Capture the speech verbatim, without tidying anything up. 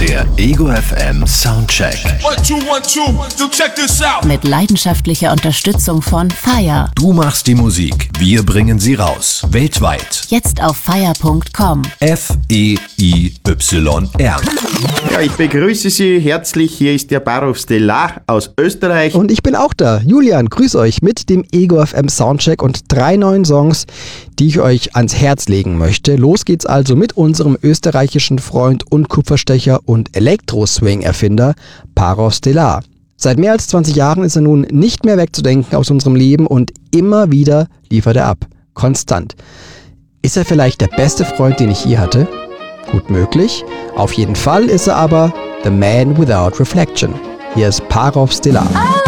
Der Ego F M Soundcheck. One, two, one, two. So check this out. Mit leidenschaftlicher Unterstützung von Fire. Du machst die Musik, wir bringen sie raus. Weltweit. Jetzt auf fire punkt com. F E I Y R. Ja, ich begrüße Sie herzlich. Hier ist der Parov Stellar aus Österreich. Und ich bin auch da. Julian, grüß euch mit dem Ego F M Soundcheck und drei neuen Songs, die ich euch ans Herz legen möchte. Los geht's also mit unserem österreichischen Freund und Kupferstecher und Elektro-Swing-Erfinder Parov Stellar. Seit mehr als zwanzig Jahren ist er nun nicht mehr wegzudenken aus unserem Leben und immer wieder liefert er ab. Konstant. Ist er vielleicht der beste Freund, den ich je hatte? Gut möglich. Auf jeden Fall ist er aber The Man Without Reflection. Hier ist Parov Stellar.